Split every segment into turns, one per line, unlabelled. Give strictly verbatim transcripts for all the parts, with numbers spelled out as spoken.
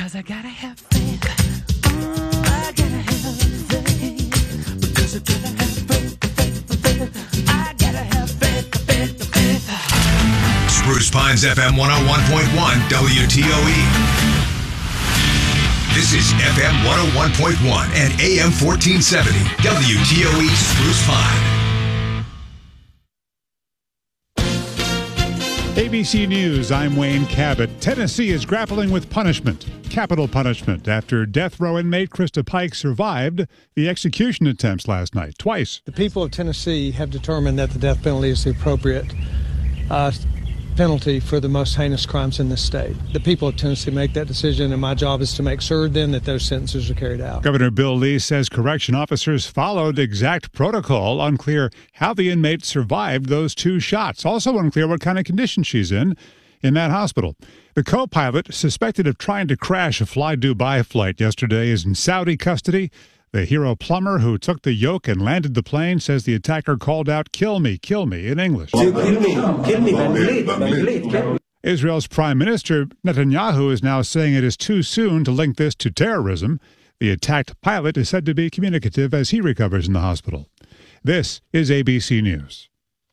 Because I gotta have faith. I gotta have faith. Because I gotta have faith, faith, faith. I gotta have faith, faith, faith.
Spruce Pines F M one oh one point one W T O E. This is F M one oh one point one and A M fourteen seventy W T O E Spruce Pine.
A B C News, I'm Wayne Cabot. Tennessee is grappling with punishment, capital punishment, after death row inmate Krista Pike survived the execution attempts last night, twice.
The people of Tennessee have determined that the death penalty is the appropriate uh, penalty for the most heinous crimes in this state. The people of Tennessee make that decision, and my job is to make sure then that those sentences are carried out.
Governor Bill Lee says correction officers followed exact protocol. Unclear how the inmate survived those two shots. Also unclear what kind of condition she's in in that hospital. The co-pilot suspected of trying to crash a Fly Dubai flight yesterday is in Saudi custody. The hero plumber who took the yoke and landed the plane says the attacker called out, "Kill me, kill me," in English.
Kill me, kill me, man, bleed, man, bleed, kill me.
Israel's Prime Minister Netanyahu is now saying it is too soon to link this to terrorism. The attacked pilot is said to be communicative as he recovers in the hospital. This is A B C News.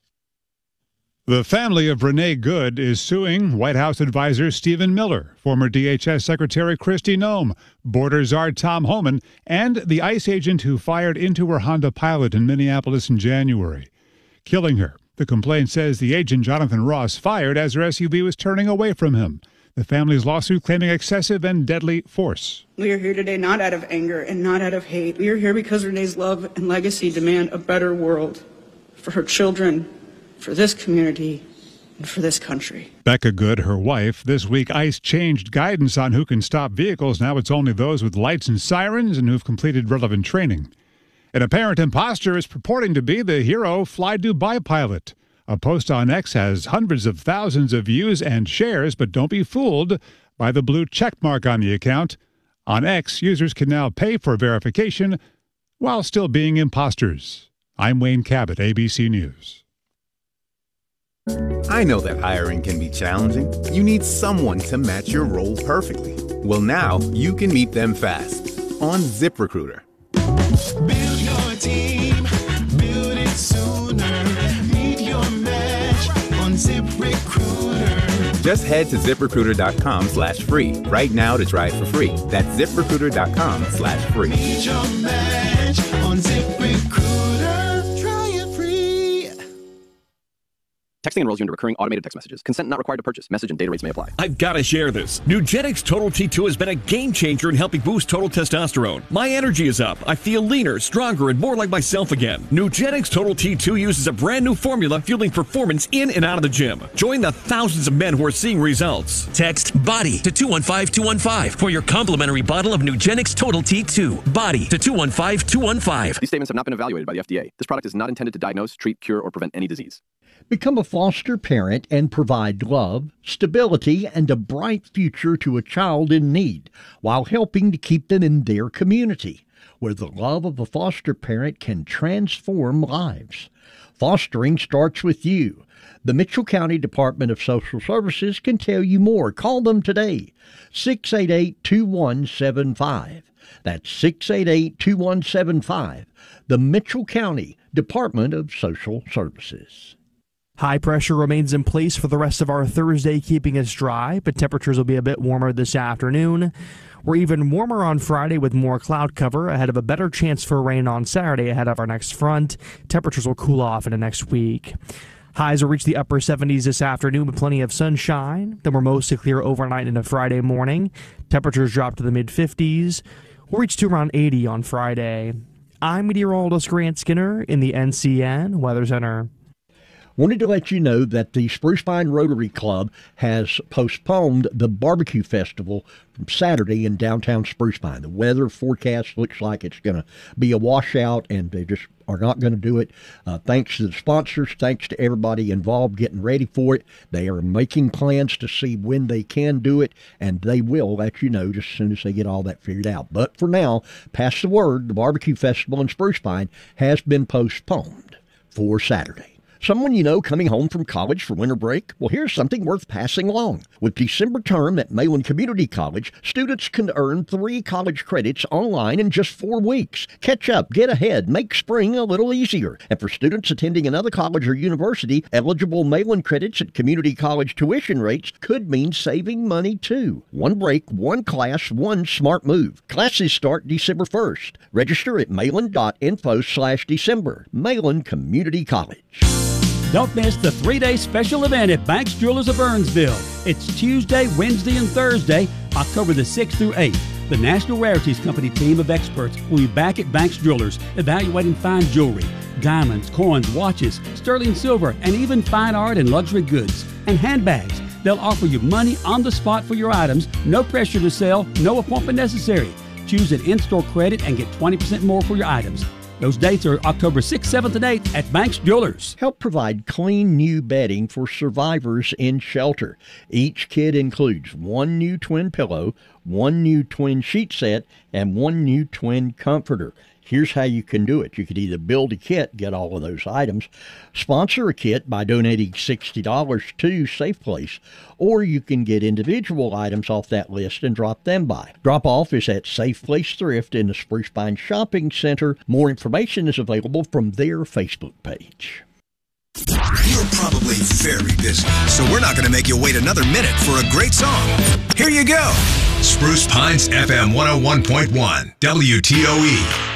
The family of Renee Good is suing White House advisor Stephen Miller, former D H S Secretary Kristi Noem, border czar Tom Homan, and the ICE agent who fired into her Honda Pilot in Minneapolis in January, killing her. The complaint says the agent, Jonathan Ross, fired as her S U V was turning away from him. The family's lawsuit claiming excessive and deadly force.
We are here today not out of anger and not out of hate. We are here because Renee's love and legacy demand a better world for her children, for this community, and for this country.
Becca Good, her wife. This week, ICE changed guidance on who can stop vehicles. Now it's only those with lights and sirens and who've completed relevant training. An apparent imposter is purporting to be the hero Fly Dubai pilot. A post on X has hundreds of thousands of views and shares, but don't be fooled by the blue check mark on the account. On X, users can now pay for verification while still being imposters. I'm Wayne Cabot, A B C News.
I know that hiring can be challenging. You need someone to match your role perfectly. Well, now you can meet them fast on ZipRecruiter.
Build your team, build it sooner. Meet your match on ZipRecruiter.
Just head to ZipRecruiter.com slash free right now to try it for free. That's ZipRecruiter.com slash free.
Meet your match on ZipRecruiter. Try it free.
Texting enrolls you into recurring automated text messages. Consent not required to purchase. Message and data rates may apply.
I've got to share this. Nugenix Total T two has been a game changer in helping boost total testosterone. My energy is up. I feel leaner, stronger, and more like myself again. Nugenix Total T two uses a brand new formula fueling performance in and out of the gym. Join the thousands of men who are seeing results.
Text BODY to two one five two one five for your complimentary bottle of Nugenix Total T two. BODY to two one five two one five.
These statements have not been evaluated by the F D A. This product is not intended to diagnose, treat, cure, or prevent any disease.
Become a foster parent and provide love, stability, and a bright future to a child in need while helping to keep them in their community, where the love of a foster parent can transform lives. Fostering starts with you. The Mitchell County Department of Social Services can tell you more. Call them today, six eight eight, two one seven five. That's six eight eight, two one seven five. The Mitchell County Department of Social Services.
High pressure remains in place for the rest of our Thursday, keeping us dry, but temperatures will be a bit warmer this afternoon. We're even warmer on Friday with more cloud cover ahead of a better chance for rain on Saturday ahead of our next front. Temperatures will cool off in the next week. Highs will reach the upper seventies this afternoon with plenty of sunshine. Then we're mostly clear overnight into Friday morning. Temperatures drop to the mid-fifties. We'll reach to around eighty on Friday. I'm meteorologist Grant Skinner in the N C N Weather Center.
Wanted to let you know that the Spruce Pine Rotary Club has postponed the barbecue festival from Saturday in downtown Spruce Pine. The weather forecast looks like it's going to be a washout, and they just are not going to do it. Uh, thanks to the sponsors, thanks to everybody involved getting ready for it. They are making plans to see when they can do it, and they will let you know just as soon as they get all that figured out. But for now, pass the word, the barbecue festival in Spruce Pine has been postponed for Saturday. Someone you know coming home from college for winter break? Well, here's something worth passing along. With December term at Mayland Community College, students can earn three college credits online in just four weeks. Catch up, get ahead, make spring a little easier. And for students attending another college or university, eligible Mayland credits at community college tuition rates could mean saving money too. One break, one class, one smart move. Classes start December first. Register at mayland.info slash December. Mayland Community College.
Don't miss the three-day special event at Banks Jewelers of Burnsville. It's Tuesday, Wednesday, and Thursday, October the sixth through eighth. The National Rarities Company team of experts will be back at Banks Jewelers evaluating fine jewelry, diamonds, coins, watches, sterling silver, and even fine art and luxury goods, and handbags. They'll offer you money on the spot for your items, no pressure to sell, no appointment necessary. Choose an in-store credit and get twenty percent more for your items. Those dates are October sixth, seventh, and eighth at Banks Jewelers.
Help provide clean new bedding for survivors in shelter. Each kit includes one new twin pillow, one new twin sheet set, and one new twin comforter. Here's how you can do it. You could either build a kit, get all of those items, sponsor a kit by donating sixty dollars to Safe Place, or you can get individual items off that list and drop them by. Drop off is at Safe Place Thrift in the Spruce Pine Shopping Center. More information is available from their Facebook page.
You're probably very busy, so we're not going to make you wait another minute for a great song. Here you go. Spruce Pines F M one oh one point one, W T O E.